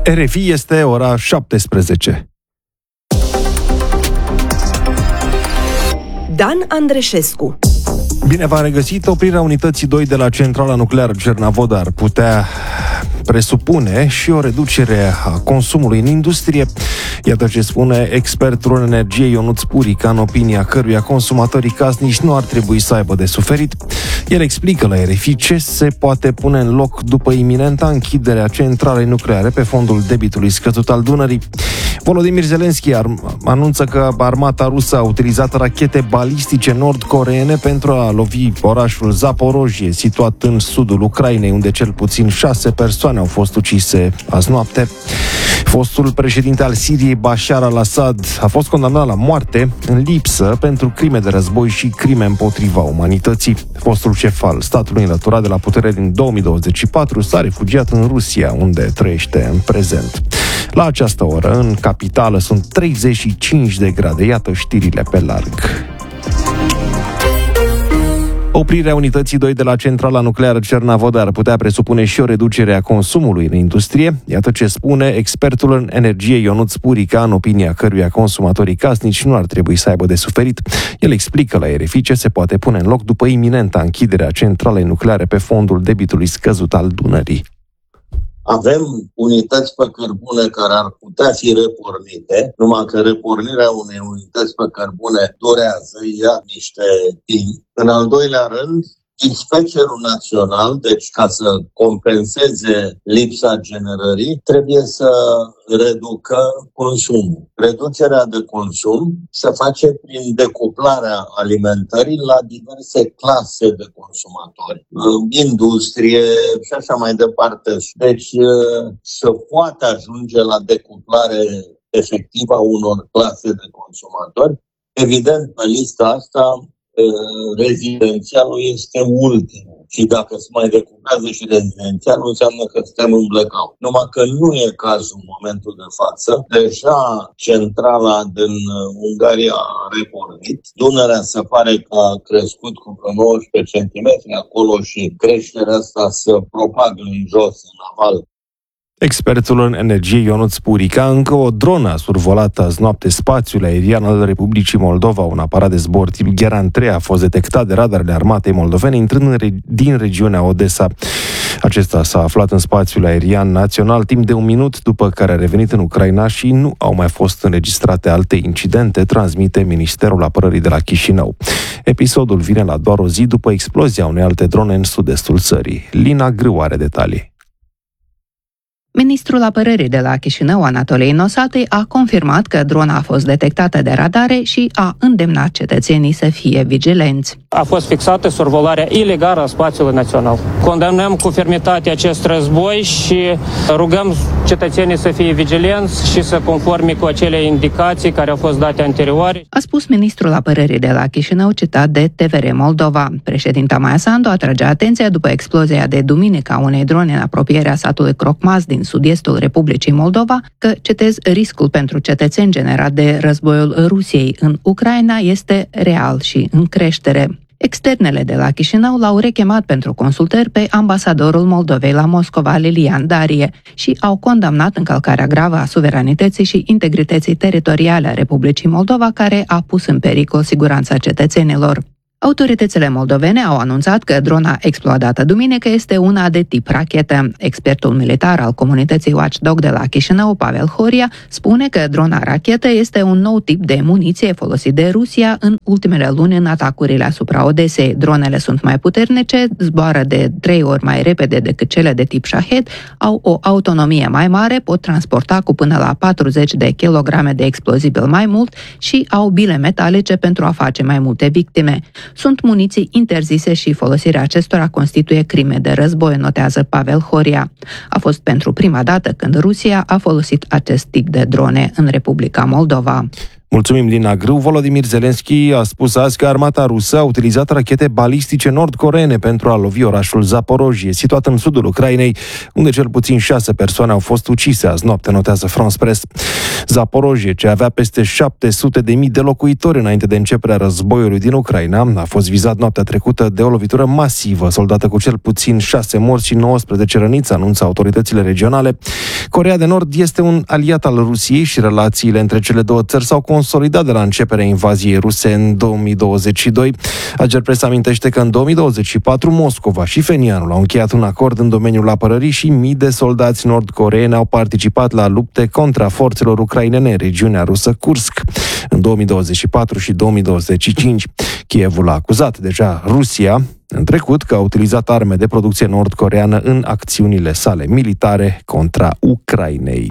RFI este ora 17. Dan Andreșescu. Bine v-am regăsit. Oprirea unității 2 de la centrala nucleară Cernavodă ar putea presupune și o reducere a consumului în industrie. Iată ce spune expertul în energie Ionuț Purica, în opinia căruia consumatorii casnici nu ar trebui să aibă de suferit. El explică la RFI ce se poate pune în loc după iminenta închidere a centralei nucleare pe fondul debitului scăzut al Dunării. Volodymyr Zelensky anunță că armata rusă a utilizat rachete balistice nord-coreene pentru a lovi orașul Zaporojie, situat în sudul Ucrainei, unde cel puțin 6 persoane au fost ucise azi noapte. Fostul președinte al Siriei, Bashar al-Assad, a fost condamnat la moarte în lipsă pentru crime de război și crime împotriva umanității. Fostul șef al statului înlăturat de la putere din 2024 s-a refugiat în Rusia, unde trăiește în prezent. La această oră, în capitală, sunt 35 de grade. Iată știrile pe larg. Oprirea unității 2 de la centrala nucleară Cernavodă ar putea presupune și o reducere a consumului în industrie. Iată ce spune expertul în energie Ionuț Purica, în opinia căruia consumatorii casnici nu ar trebui să aibă de suferit. El explică la RFI ce se poate pune în loc după iminenta închidere a centralei nucleare pe fondul debitului scăzut al Dunării. Avem unități pe cărbune care ar putea fi repornite, numai că repornirea unei unități pe cărbune durează, ia niște timp. În al doilea rând, dispecerul național, deci ca să compenseze lipsa generării, trebuie să reducă consumul. Reducerea de consum se face prin decuplarea alimentării la diverse clase de consumatori, industrie și așa mai departe. Deci să poate ajunge la decuplare efectivă a unor clase de consumatori. Evident, pe lista asta rezidențialul este ultimul. Și dacă se mai decuplează și rezidențialul, înseamnă că suntem în blackout. Numai că nu e cazul în momentul de față. Deja centrala din Ungaria a repornit. Dunărea se pare că a crescut cu 19 cm acolo și creșterea asta se propagă în jos, în aval. Expertul în energie Ionuț Purica. Încă o dronă a survolat azi noapte spațiul aerian al Republicii Moldova. Un aparat de zbor tip Geran 3 a fost detectat de radarele armatei moldovene intrând din regiunea Odessa. Acesta s-a aflat în spațiul aerian național timp de 1 minut, după care a revenit în Ucraina și nu au mai fost înregistrate alte incidente, transmite Ministerul Apărării de la Chișinău. Episodul vine la doar o zi după explozia unei alte drone în sud-estul țării. Lina Grâu are detalii. Ministrul Apărării de la Chișinău, Anatolii Nosati, a confirmat că drona a fost detectată de radare și a îndemnat cetățenii să fie vigilenți. A fost fixată survolarea ilegală a spațiului național. Condamnăm cu fermitate acest război și rugăm cetățenii să fie vigilenți și să conforme cu acele indicații care au fost date anterioare. A spus ministrul Apărării de la Chișinău, citat de TVR Moldova. Președinta Maia Sandu atrage atenția după explozia de duminică a unei drone în apropierea satului Crocmaz din sud-estul Republicii Moldova, că, citez, riscul pentru cetățeni generat de războiul Rusiei în Ucraina este real și în creștere. Externele de la Chișinău l-au rechemat pentru consultări pe ambasadorul Moldovei la Moscova, Lilian Darie, și au condamnat încălcarea gravă a suveranității și integrității teritoriale a Republicii Moldova, care a pus în pericol siguranța cetățenilor. Autoritățile moldovene au anunțat că drona explodată duminică este una de tip rachetă. Expertul militar al comunității Watchdog de la Chișinău, Pavel Horia, spune că drona rachetă este un nou tip de muniție folosit de Rusia în ultimele luni în atacurile asupra Odesei. Dronele sunt mai puternice, zboară de 3 ori mai repede decât cele de tip Shahed, au o autonomie mai mare, pot transporta cu până la 40 de kilograme de explozibil mai mult și au bile metalice pentru a face mai multe victime. Sunt muniții interzise și folosirea acestora constituie crime de război, notează Pavel Horia. A fost pentru prima dată când Rusia a folosit acest tip de drone în Republica Moldova. Mulțumim, Lina Grâu. Volodymyr Zelensky a spus azi că armata rusă a utilizat rachete balistice nord-coreene pentru a lovi orașul Zaporojie, situat în sudul Ucrainei, unde cel puțin 6 persoane au fost ucise azi noapte, notează France Press. Zaporojie, ce avea peste 700.000 de locuitori înainte de începerea războiului din Ucraina, a fost vizat noaptea trecută de o lovitură masivă, soldată cu cel puțin 6 morți și 19 răniți, anunță autoritățile regionale. Coreea de Nord este un aliat al Rusiei și relațiile între cele două țări s-au consolidat de la începerea invaziei ruse în 2022. Agerpres amintește că în 2024 Moscova și Fenianul au încheiat un acord în domeniul apărării și mii de soldați nord-coreeni au participat la lupte contra forțelor ucrainene în regiunea rusă Kursk în 2024 și 2025. Kievul a acuzat deja Rusia în trecut că a utilizat arme de producție nord-coreeană în acțiunile sale militare contra Ucrainei.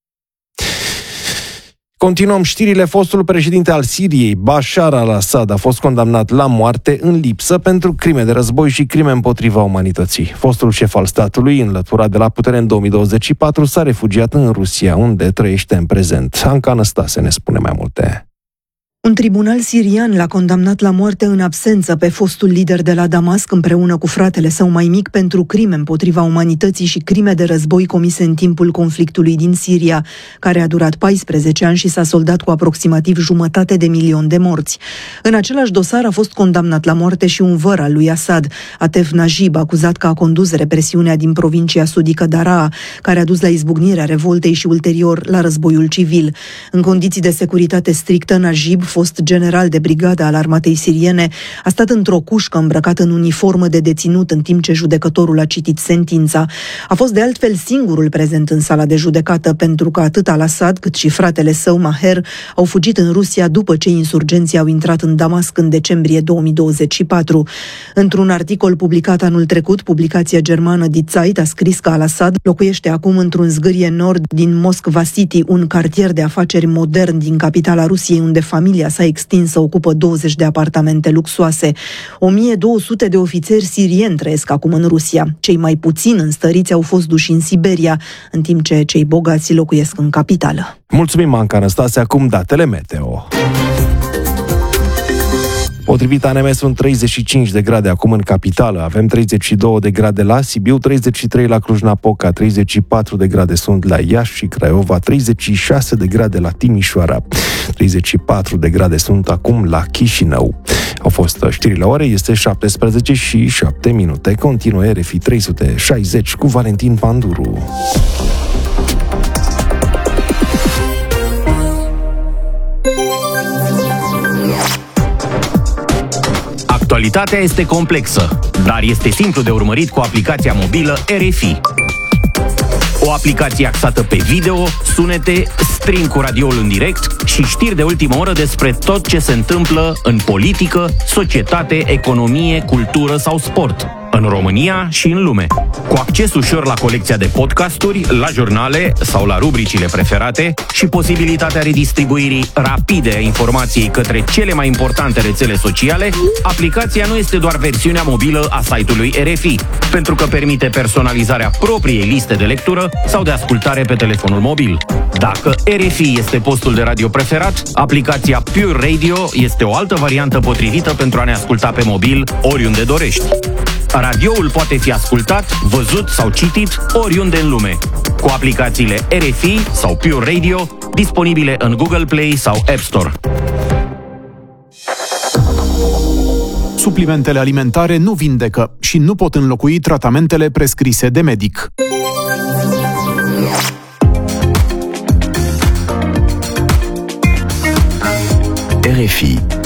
Continuăm știrile. Fostul președinte al Siriei, Bashar al-Assad, a fost condamnat la moarte în lipsă pentru crime de război și crime împotriva umanității. Fostul șef al statului, înlăturat de la putere în 2024, s-a refugiat în Rusia, unde trăiește în prezent. Anca Năstase ne spune mai multe. Un tribunal sirian l-a condamnat la moarte în absență pe fostul lider de la Damasc împreună cu fratele său mai mic pentru crime împotriva umanității și crime de război comise în timpul conflictului din Siria, care a durat 14 ani și s-a soldat cu aproximativ 500.000 de morți. În același dosar a fost condamnat la moarte și un văr al lui Assad, Atef Najib, acuzat că a condus represiunea din provincia sudică Daraa, care a dus la izbucnirea revoltei și ulterior la războiul civil. În condiții de securitate strictă, Najib, fost general de brigadă al armatei siriene, a stat într-o cușcă îmbrăcat în uniformă de deținut în timp ce judecătorul a citit sentința. A fost de altfel singurul prezent în sala de judecată, pentru că atât al-Assad cât și fratele său Maher au fugit în Rusia după ce insurgenții au intrat în Damasc în decembrie 2024. Într-un articol publicat anul trecut, publicația germană Die Zeit a scris că al-Assad locuiește acum într-un zgârie nord din Moskva City, un cartier de afaceri modern din capitala Rusiei, unde familia sa extinsă ocupă 20 de apartamente luxoase. 1200 de ofițeri sirieni trăiesc acum în Rusia. Cei mai puțin înstăriți au fost duși în Siberia, în timp ce cei bogați locuiesc în capitală. Mulțumim, Anca Năstase. Acum datele meteo. Potrivit ANM sunt 35 de grade acum în capitală, avem 32 de grade la Sibiu, 33 la Cluj-Napoca, 34 de grade sunt la Iași și Craiova, 36 de grade la Timișoara, 34 de grade sunt acum la Chișinău. Au fost știrile orei, este 17 și 7 minute. Continuă RFI 360 cu Valentin Panduru. Actualitatea este complexă, dar este simplu de urmărit cu aplicația mobilă RFI. O aplicație axată pe video, sunete, stream cu radioul în direct și știri de ultimă oră despre tot ce se întâmplă în politică, societate, economie, cultură sau sport, în România și în lume. Cu acces ușor la colecția de podcasturi, la jurnale sau la rubricile preferate și posibilitatea redistribuirii rapide a informației către cele mai importante rețele sociale, aplicația nu este doar versiunea mobilă a site-ului RFI, pentru că permite personalizarea propriei liste de lectură sau de ascultare pe telefonul mobil. Dacă RFI este postul de radio preferat, aplicația Pure Radio este o altă variantă potrivită pentru a ne asculta pe mobil oriunde dorești. Radioul poate fi ascultat, văzut sau citit oriunde în lume, cu aplicațiile RFI sau Pure Radio, disponibile în Google Play sau App Store. Suplimentele alimentare nu vindecă și nu pot înlocui tratamentele prescrise de medic. RFI